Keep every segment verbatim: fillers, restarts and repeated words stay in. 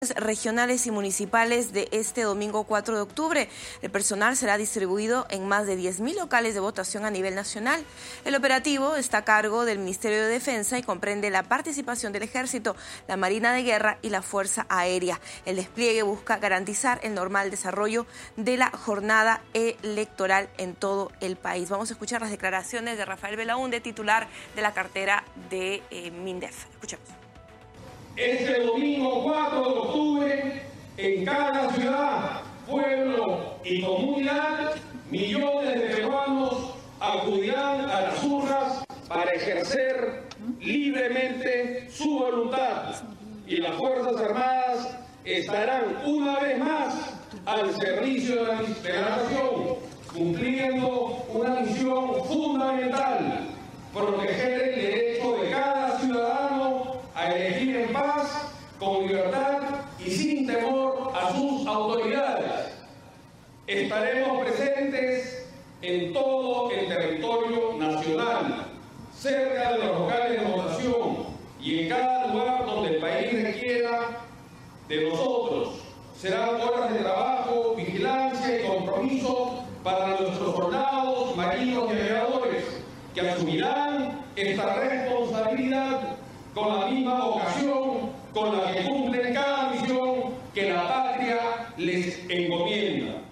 regionales y municipales de este domingo cuatro de octubre. El personal será distribuido en más de diez mil locales de votación a nivel nacional. El operativo está a cargo del Ministerio de Defensa y comprende la participación del Ejército, la Marina de Guerra y la Fuerza Aérea. El despliegue busca garantizar el normal desarrollo de la jornada electoral en todo el país. Vamos a escuchar las declaraciones de Rafael Belaúnde, titular de la cartera de eh, MINDEF. Escuchemos. Este domingo cuatro de octubre, en cada ciudad, pueblo y comunidad, millones de peruanos acudirán a las urnas para ejercer libremente su voluntad, y las Fuerzas Armadas estarán una vez más al servicio de la, de la nación, cumpliendo una misión fundamental: proteger el derecho de cada ciudadano a elegir en paz, con libertad y sin temor a sus autoridades. Estaremos presentes en todo el territorio nacional, cerca de los locales de votación y en cada lugar donde el país requiera de nosotros. Serán horas de trabajo, vigilancia y compromiso para nuestros soldados, marinos y aviadores, que asumirán esta responsabilidad con la misma vocación con la que cumplen cada misión que la patria les encomienda.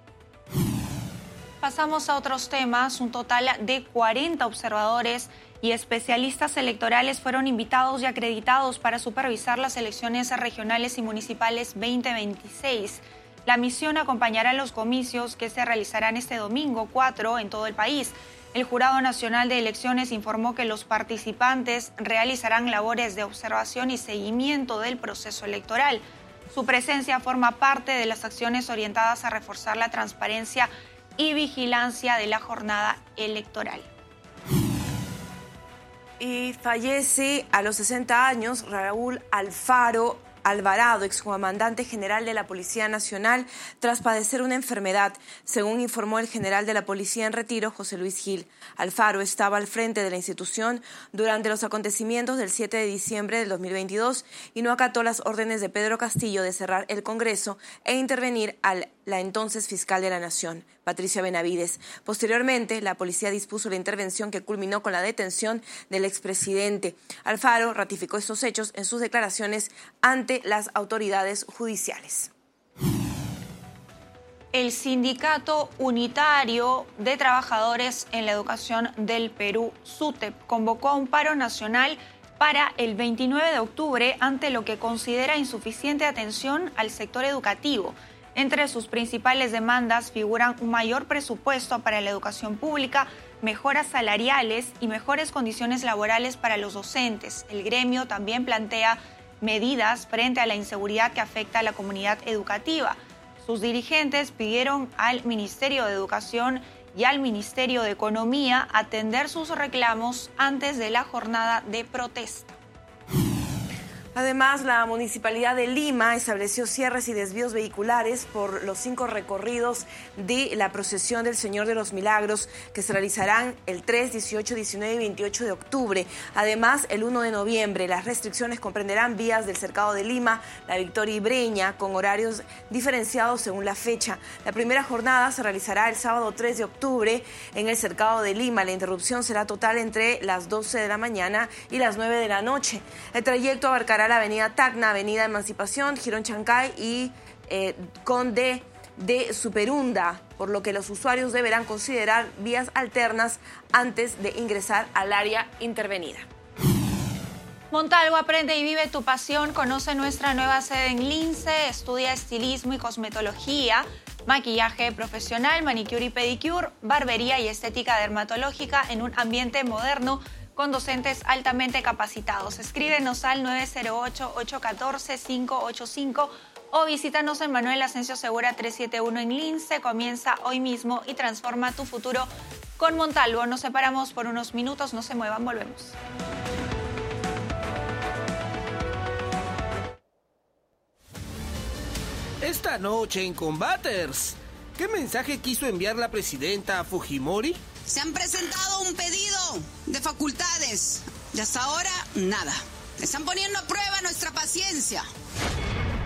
Pasamos a otros temas. Un total de cuarenta observadores y especialistas electorales fueron invitados y acreditados para supervisar las elecciones regionales y municipales veinte veintiséis. La misión acompañará los comicios que se realizarán este domingo cuatro en todo el país. El Jurado Nacional de Elecciones informó que los participantes realizarán labores de observación y seguimiento del proceso electoral. Su presencia forma parte de las acciones orientadas a reforzar la transparencia y vigilancia de la jornada electoral. Y fallece a los sesenta años Raúl Alfaro Alvarado, excomandante general de la Policía Nacional, tras padecer una enfermedad, según informó el general de la Policía en retiro, José Luis Gil. Alfaro estaba al frente de la institución durante los acontecimientos del siete de diciembre del dos mil veintidós y no acató las órdenes de Pedro Castillo de cerrar el Congreso e intervenir a la entonces fiscal de la Nación, Patricia Benavides. Posteriormente, la policía dispuso la intervención que culminó con la detención del expresidente. Alfaro ratificó estos hechos en sus declaraciones ante las autoridades judiciales. El Sindicato Unitario de Trabajadores en la Educación del Perú, SUTEP, convocó a un paro nacional para el veintinueve de octubre ante lo que considera insuficiente atención al sector educativo. Entre sus principales demandas figuran un mayor presupuesto para la educación pública, mejoras salariales y mejores condiciones laborales para los docentes. El gremio también plantea medidas frente a la inseguridad que afecta a la comunidad educativa. Sus dirigentes pidieron al Ministerio de Educación y al Ministerio de Economía atender sus reclamos antes de la jornada de protesta. Además, la Municipalidad de Lima estableció cierres y desvíos vehiculares por los cinco recorridos de la procesión del Señor de los Milagros que se realizarán el tres, dieciocho, diecinueve y veintiocho de octubre. Además, el uno de noviembre, las restricciones comprenderán vías del Cercado de Lima, La Victoria y Breña, con horarios diferenciados según la fecha. La primera jornada se realizará el sábado tres de octubre en el Cercado de Lima. La interrupción será total entre las doce de la mañana y las nueve de la noche. El trayecto abarcará la avenida Tacna, avenida Emancipación, Girón Chancay y eh, Conde de Superunda, por lo que los usuarios deberán considerar vías alternas antes de ingresar al área intervenida. Montalvo, aprende y vive tu pasión. Conoce nuestra nueva sede en Lince, estudia estilismo y cosmetología, maquillaje profesional, manicure y pedicure, barbería y estética dermatológica en un ambiente moderno con docentes altamente capacitados. Escríbenos al nueve cero ocho, ocho uno cuatro, cinco ocho cinco o visítanos en Manuel Asensio Segura trescientos setenta y uno en Lince. Comienza hoy mismo y transforma tu futuro con Montalvo. Nos separamos por unos minutos, no se muevan, volvemos. Esta noche en Combaters, ¿qué mensaje quiso enviar la presidenta Fujimori? Se han presentado un pedido de facultades y hasta ahora nada. Están poniendo a prueba nuestra paciencia.